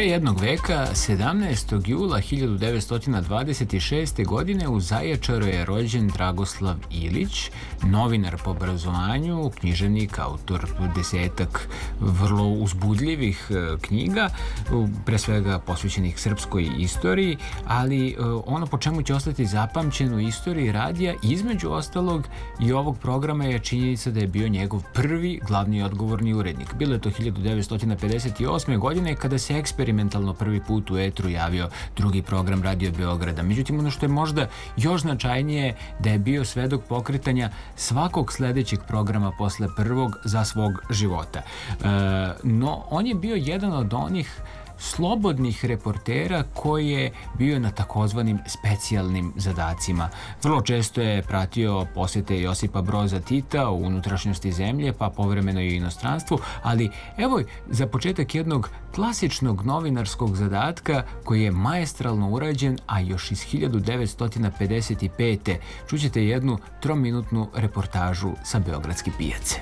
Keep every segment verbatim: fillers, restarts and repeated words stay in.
Pre jednog veka, sedamnaestog jula hiljadu devetsto dvadeset šeste. godine u Zaječaru je rođen Dragoslav Ilić, novinar po obrazovanju, književnik, autor desetak vrlo uzbudljivih knjiga, pre svega posvećenih srpskoj istoriji, ali ono po čemu će ostati zapamćen u istoriji radija, između ostalog i ovog programa, je činjenica da je bio njegov prvi glavni i odgovorni urednik. Bilo je to hiljadu devetsto pedeset osme. godine kada se eksperimentalno prvi put u etru javio drugi program Radio Beograda. Međutim, ono što je možda još značajnije, da je bio svedok pokretanja svakog sledećeg programa posle prvog za svog života. E, no, on je bio jedan od onih slobodnih reportera koji je bio na takozvanim specijalnim zadacima. Vrlo često je pratio posete Josipa Broza Tita u unutrašnjosti zemlje, pa povremeno i u inostranstvu, ali evo za početak jednog klasičnog novinarskog zadatka koji je maestralno urađen, a još iz hiljadu devetsto pedeset pete. Čućete jednu trominutnu reportažu sa Beogradske pijace.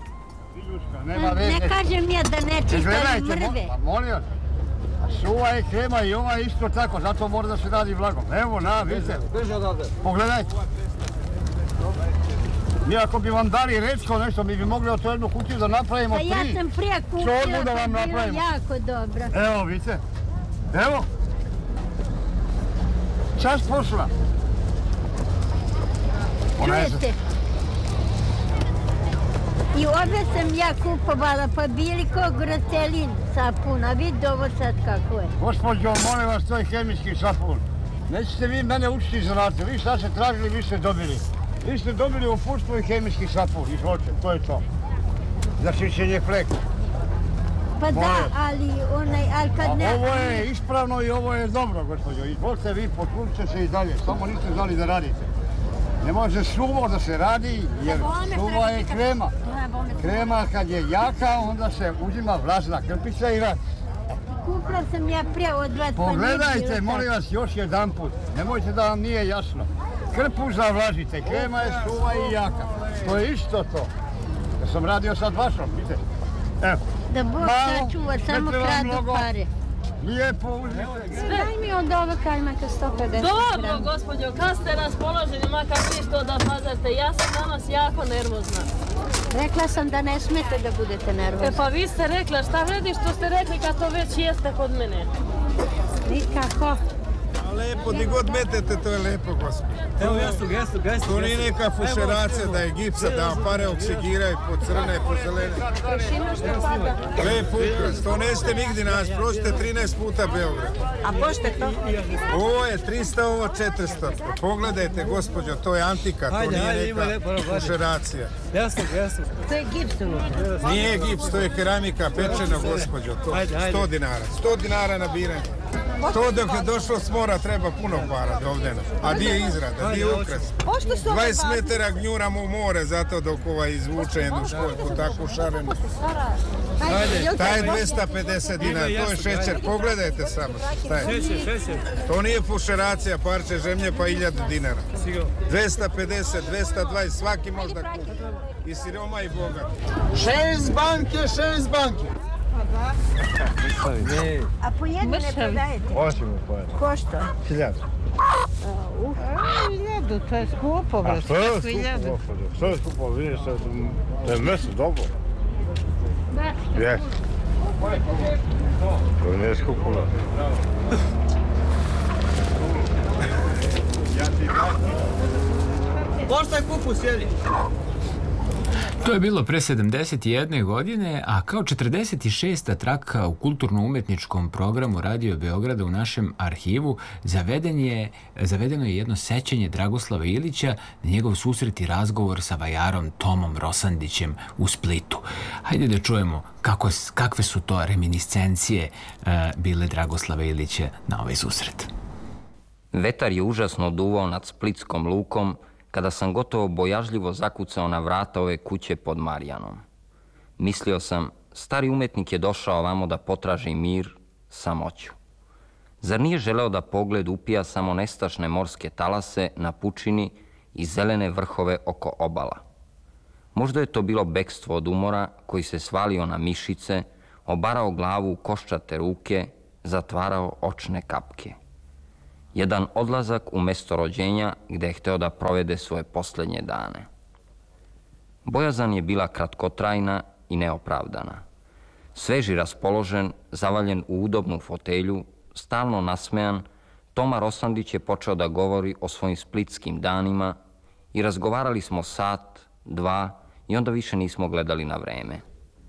Ne kažem ja da ne čistali mrve. Suva je krema i ova isto tako, zato mora da se radi vlagom. Evo, na, vidite. Pogledajte. Mi ako bi vam dali recko nešto, mi bi mogli od to jednu kutiju da napravimo tri. Ja sam prije kupila, da vam bilo napravimo. jako dobro. Evo, vidite. Evo. Čas pošla. Čujete? I ove sam ja kupovala, pa bili ko Groselin sapun, a vidi ovo sad kako je. Gospođo, molim vas, to je hemijski sapun. Nećete vi mene učiti zanate, vi šta ste tražili, vi ste dobili. Vi ste dobili uputstvo i hemijski sapun, izvolite, to je to. Za čišćenje fleka. Pa da, ali onaj, ali kad ne... A ovo je ispravno i ovo je dobro, gospođo. Izvolite vi, potrudite se i dalje, samo niste znali da radite. Ne može suvo da se radi, jer suva je krema. Krema kad je jaka, onda se uzima vlažna krpica i radi. Kupila sam ja prije od vas. Pogledajte, molim vas, još jedan put. Nemojte da vam nije jasno. Krpu zavlažite, krema je suva i jaka. To je isto to. Ja sam radio sad vašom, vidite. Evo. Da Bog sačuva, samo kradu pare. Lijepo uzmite. Daj mi onda ovo kajmaka sto pedeset grama. Dobro, gospođo, kad ste raspoloženi, makar vi što da pazate, ja sam danas jako nervozna. Rekla sam da ne smete da budete nervozni. E pa vi ste rekla, šta vredi što ste rekli kad to već jeste kod mene? Nikako. Lepo, di god metete, to je lepo, gospod. Evo gestu, gestu, gestu. To nije neka fušeracija da je gipsa, da vam pare oksigiraju po crne, po zelene. Lepo ukras, to nećete nigdje naći, prošite trinaest puta Beograd. A pošte to? Ovo je tristo, ovo četiristo. Pogledajte, gospođo, to je antika, to nije neka fušeracija. Gestu, gestu. To je gips unutra. Nije gips, to je keramika, pečeno, gospođo, to sto dinara. sto dinara na biranje. To dok je došlo s mora treba puno para ovdje. A di je izrada, di je ukras? dvadeset metara gnjuramo u more zato dok ovaj izvuče jednu školjku, takvu šarenu. Taj je dvesta pedeset dinara, to je šećer, pogledajte samo. To nije fušeracija, parče žemlje pa hiljadu dinara. dvesta pedeset, dvesta dvadeset, svaki možda kupi. I siroma i bogat. Šest banke, šest banke. A po jednu ne prodajete? Hoćemo pojeti. Ko što? Hiljadu. Hiljadu, to je skupo. A što je skupo, gospođo? Što je skupo, vidiš, to je meso dobro. Jes. To nije skupo. Pošto je kupus, jeli? To je bilo pre sedamdeset jedne. godine, a kao četrdeset šesta traka u kulturno-umetničkom programu Radio Beograda u našem arhivu zaveden je, zavedeno je jedno sećanje Dragoslava Ilića na njegov susret i razgovor sa vajarom Tomom Rosandićem u Splitu. Hajde da čujemo kako, kakve su to reminiscencije uh, bile Dragoslava Ilića na ovaj susret. Vetar je užasno duvao nad Splitskom lukom kada sam gotovo bojažljivo zakucao na vrata ove kuće pod Marijanom. Mislio sam, stari umetnik je došao ovamo da potraži mir, samoću. Zar nije želeo da pogled upija samo nestašne morske talase na pučini i zelene vrhove oko obala? Možda je to bilo bekstvo od umora koji se svalio na mišice, obarao glavu u koščate ruke, zatvarao očne kapke. Jedan odlazak u mesto rođenja gde je hteo da provede svoje posljednje dane. Bojazan je bila kratkotrajna i neopravdana. Sveži raspoložen, zavaljen u udobnu fotelju, stalno nasmejan, Toma Rosandić je počeo da govori o svojim splitskim danima i razgovarali smo sat, dva i onda više nismo gledali na vreme.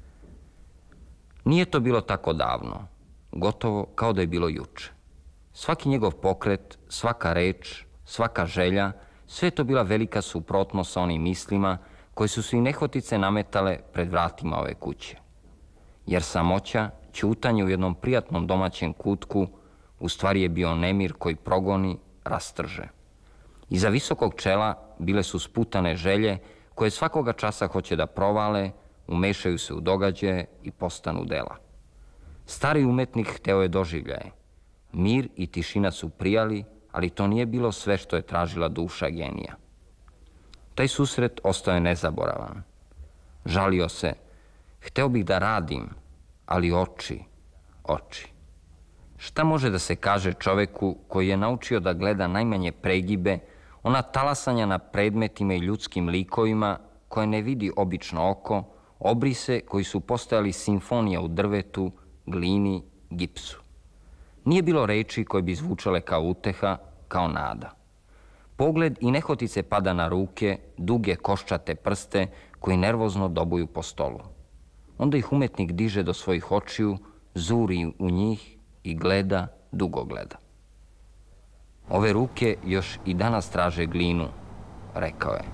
Nije to bilo tako davno, gotovo kao da je bilo juče. Svaki njegov pokret, svaka reč, svaka želja, sve je to bila velika suprotnost sa onim mislima koje su se i nehotice nametale pred vratima ove kuće. Jer samoća, ćutanje u jednom prijatnom domaćem kutku, u stvari je bio nemir koji progoni, rastrže. Iza visokog čela bile su sputane želje koje svakoga časa hoće da provale, umešaju se u događaje i postanu dela. Stari umetnik hteo je doživljaje. Mir i tišina su prijali, ali to nije bilo sve što je tražila duša genija. Taj susret ostao je nezaboravan. Žalio se, hteo bih da radim, ali oči, oči. Šta može da se kaže čoveku koji je naučio da gleda najmanje pregibe, ona talasanja na predmetima i ljudskim likovima koje ne vidi obično oko, obrise koji su postojali simfonija u drvetu, glini, gipsu. Nije bilo reči koje bi zvučale kao uteha, kao nada. Pogled i nehotice pada na ruke, duge koščate prste koji nervozno dobuju po stolu. Onda ih umetnik diže do svojih očiju, zuri u njih i gleda, dugo gleda. Ove ruke još i danas traže glinu, rekao je.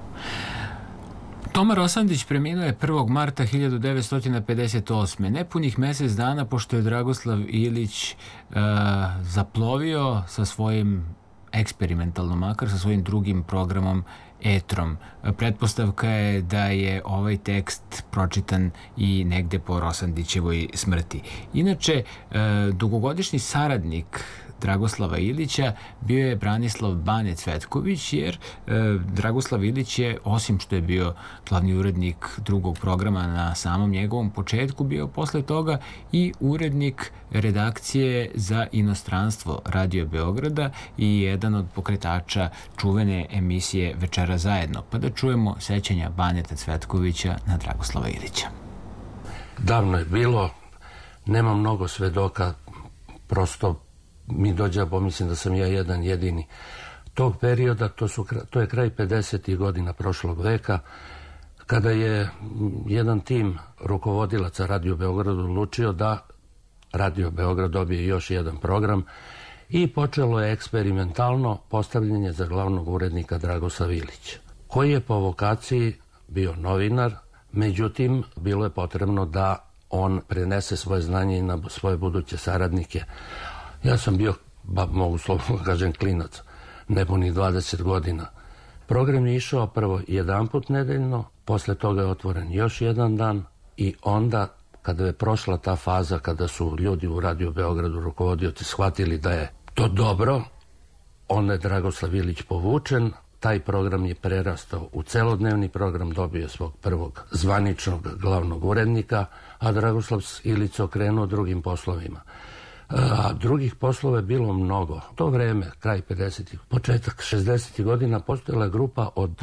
Toma Rosandić preminuo je prvog marta hiljadu devetsto pedeset osme. Nepunih mesec dana pošto je Dragoslav Ilić uh, zaplovio sa svojim eksperimentalno makar, sa svojim drugim programom Etrom. Pretpostavka je da je ovaj tekst pročitan i negde po Rosandićevoj smrti. Inače, uh, dugogodišnji saradnik Dragoslava Ilića bio je Branislav Bane Cvetković, jer e, Dragoslav Ilić je, osim što je bio glavni urednik drugog programa na samom njegovom početku, bio posle toga i urednik redakcije za inostranstvo Radio Beograda i jedan od pokretača čuvene emisije Večera zajedno. Pa da čujemo sećanja Baneta Cvetkovića na Dragoslava Ilića. Davno je bilo, nema mnogo svedoka, prosto mi dođe, pomislim da sam ja jedan jedini tog perioda, to, su, to je kraj pedesetih godina prošlog veka, kada je jedan tim rukovodilaca Radio Beograda odlučio da Radio Beograd dobije još jedan program i počelo je eksperimentalno postavljanje za glavnog urednika Dragoslav Ilić, koji je po vokaciji bio novinar, međutim bilo je potrebno da on prenese svoje znanje na svoje buduće saradnike. Ja sam bio, ba, mogu slobodno kažem, klinac, nepunih dvadeset godina. Program je išao prvo jedan put nedeljno, posle toga je otvoren još jedan dan i onda, kada je prošla ta faza, kada su ljudi u Radio Beogradu, rukovodioci, shvatili da je to dobro, onda je Dragoslav Ilić povučen, taj program je prerastao u celodnevni program, dobio svog prvog zvaničnog glavnog urednika, a Dragoslav Ilić se okrenuo drugim poslovima. A drugih poslova je bilo mnogo. To vreme, kraj pedesetih, početak šezdesetih godina, postojala je grupa od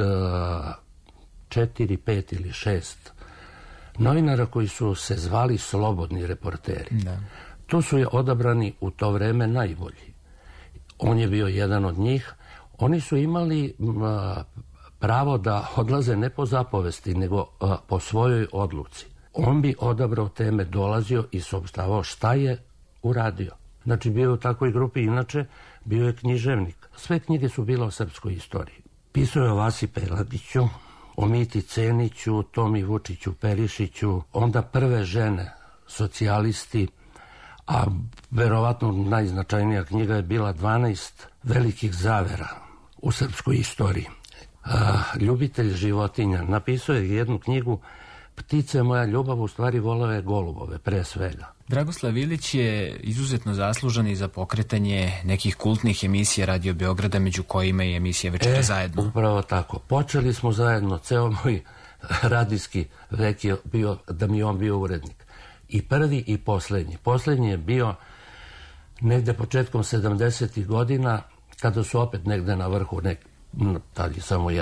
četiri, pet ili šest novinara koji su se zvali slobodni reporteri. Da. Tu su je odabrani u to vreme najbolji. On je bio jedan od njih. Oni su imali a, pravo da odlaze ne po zapovesti, nego a, po svojoj odluci. On bi odabrao teme, dolazio i saopštavao šta je uradio. Znači, bio je u takvoj grupi, inače bio je književnik. Sve knjige su bile o srpskoj istoriji. Pisao je o Vasi Peladiću, o Miti Ceniću, Tomi Vučiću Perišiću, onda prve žene, socijalisti, a verovatno najznačajnija knjiga je bila dvanaest velikih zavera u srpskoj istoriji. A, ljubitelj životinja, napisao je jednu knjigu Ptice je moja ljubav, u stvari voleo je golubove, pre svega. Dragoslav Ilić je izuzetno zaslužan i za pokretanje nekih kultnih emisija Radio Beograda, među kojima je emisija Večera e, zajedno. Upravo tako. Počeli smo zajedno, ceo moj radijski vek je bio, da mi on bio urednik. I prvi i poslednji. Poslednji je bio negde početkom sedamdesetih godina, kada su opet negde na vrhu, nek, tad je samo